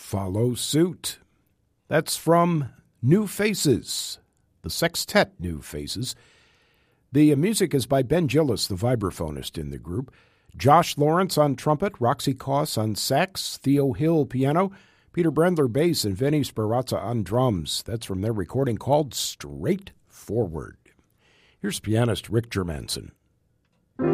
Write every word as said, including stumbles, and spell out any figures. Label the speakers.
Speaker 1: follow suit. That's from New Faces, the sextet New Faces. The music is by Ben Gillis, the vibraphonist in the group. Josh Lawrence on trumpet, Roxy Koss on sax, Theo Hill piano, Peter Brendler bass, and Vinny Sperazza on drums. That's from their recording called Straightforward. Here's pianist Rick Germanson.